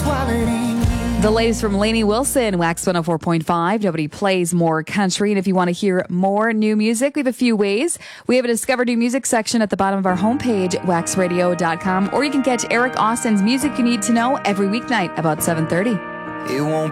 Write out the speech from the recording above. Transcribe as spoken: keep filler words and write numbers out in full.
The latest from Lainey Wilson, Wax one oh four point five. Nobody plays more country. And if you want to hear more new music, we have a few ways. We have a Discover New Music section at the bottom of our homepage, wax radio dot com, or you can catch Eric Austin's Music You Need to Know every weeknight about seven thirty. It won't